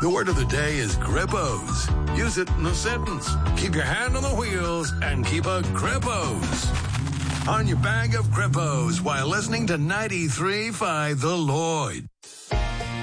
The word of the day is grippos. Use it in a sentence. Keep your hand on the wheels and keep a grippos on your bag of grippos while listening to 93.5 The Lloyd.